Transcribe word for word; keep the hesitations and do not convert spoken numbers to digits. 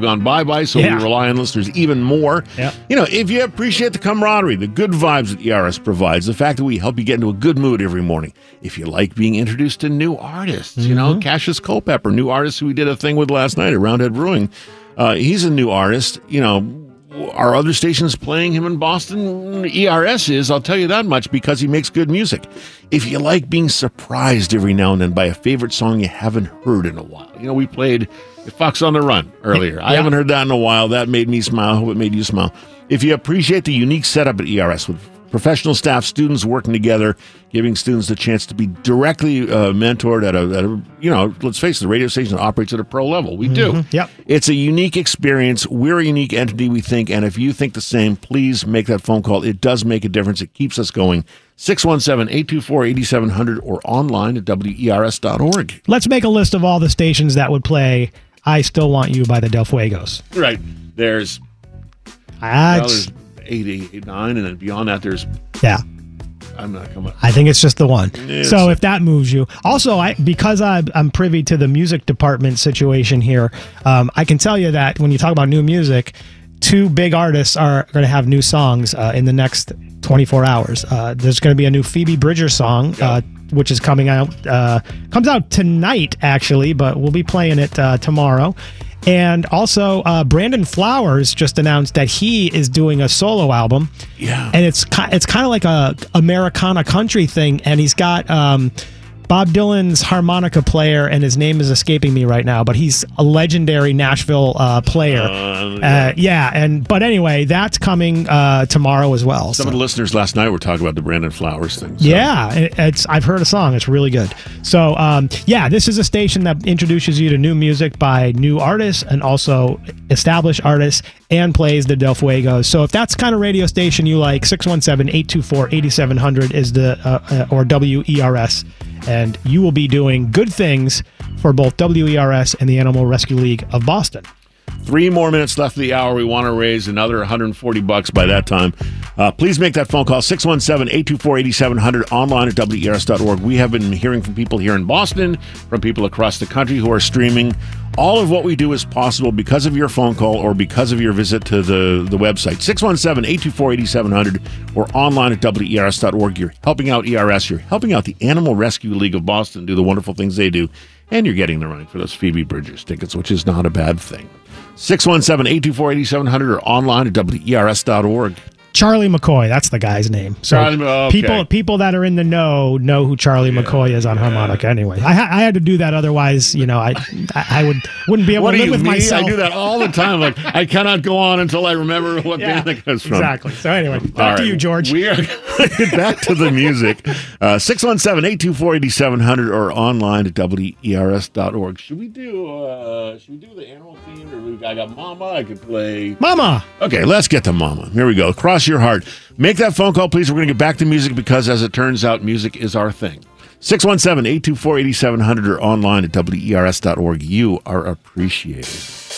have gone bye-bye, so Yeah. we rely on listeners even more. Yeah. You know, if you appreciate the camaraderie, the good vibes that E R S provides, the fact that we help you get into a good mood every morning, if you like being introduced to new artists, you know, Cassius Culpepper, new artist who we did a thing with last night at Roundhead Brewing, uh, he's a new artist. You know, are other stations playing him in Boston? E R S is, I'll tell you that much, because he makes good music. If you like being surprised every now and then by a favorite song you haven't heard in a while. You know, we played Fox on the Run earlier. Yeah. I haven't heard that in a while. That made me smile. I hope it made you smile. If you appreciate the unique setup at E R S with professional staff, students working together, giving students the chance to be directly uh, mentored at a, at a, you know, let's face it, the radio station operates at a pro level. We do. Mhm. Yep. It's a unique experience. We're a unique entity, we think, and if you think the same, please make that phone call. It does make a difference. It keeps us going. six one seven, eight two four, eight seven zero zero or online at W E R S dot org. Let's make a list of all the stations that would play I Still Want You by the Del Fuegos. Right. There's, Ah, well, it's- there's eight, eight, eight, nine, and then beyond that, there's, yeah. I'm not coming up. I think it's just the one. Yes. So if that moves you, also I because I, I'm privy to the music department situation here, um, I can tell you that when you talk about new music, two big artists are going to have new songs uh, in the next twenty-four hours. Uh, there's going to be a new Phoebe Bridgers song, Yeah. uh, which is coming out uh, comes out tonight actually, but we'll be playing it uh, tomorrow. And also, uh, Brandon Flowers just announced that he is doing a solo album. Yeah. And it's ki- it's kind of like a Americana country thing, and he's got um, Bob Dylan's harmonica player, and his name is escaping me right now, but he's a legendary Nashville uh, player. Uh, Uh, yeah, and but anyway, that's coming uh, tomorrow as well. Some so. of the listeners last night were talking about the Brandon Flowers thing. so- Yeah, it- it's I've heard a song. It's really good. So, um, yeah, this is a station that introduces you to new music by new artists and also established artists and plays the Del Fuegos. So if that's the kind of radio station you like, six one seven, eight two four, eight seven zero zero is the, uh, uh, or W E R S, and you will be doing good things for both W E R S and the Animal Rescue League of Boston. Three more minutes left of the hour. We want to raise another one hundred forty bucks by that time. Uh, please make that phone call, six one seven, eight two four, eight seven zero zero, online at W E R S dot org. We have been hearing from people here in Boston, from people across the country who are streaming. All of what we do is possible because of your phone call or because of your visit to the, the website, six one seven, eight two four, eight seven zero zero or online at W E R S dot org. You're helping out E R S. You're helping out the Animal Rescue League of Boston do the wonderful things they do. And you're getting the running for those Phoebe Bridgers tickets, which is not a bad thing. six one seven, eight two four, eight seven zero zero or online at W E R S dot org. Charlie McCoy, that's the guy's name. So Charlie, okay. people people that are in the know know who Charlie McCoy is on harmonica. Anyway, I, ha- I had to do that, otherwise, you know, I I I would wouldn't be able What to do live you with mean? myself. I do that all the time. Like, I cannot go on until I remember what Yeah, band that comes from. exactly. So anyway, back All to right. you, George. We are back to the music. Uh, six one seven, eight two four, eight seven zero zero or online at W E R S dot org. Should we do uh, should we do the animal theme? Or we, I got Mama. I could play. Mama. Okay, let's get to Mama. Here we go. Cross your heart. Make that phone call, please. We're going to get back to music because, as it turns out, music is our thing. six one seven, eight two four, eight seven zero zero or online at W E R S dot org. You are appreciated.